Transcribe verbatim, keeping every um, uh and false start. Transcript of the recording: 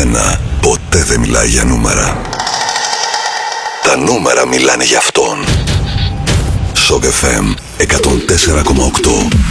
ένα ποτέ δεν μιλάει για νούμερα. Τα νούμερα μιλάνε για αυτόν. Σοκ εφ εμ εκατόν τέσσερα κόμμα οκτώ.